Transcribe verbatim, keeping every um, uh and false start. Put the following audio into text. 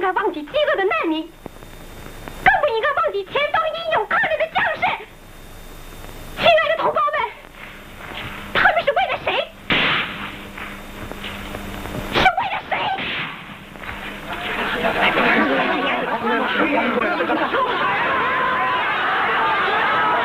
该忘记饥饿的难民，更不应该忘记前方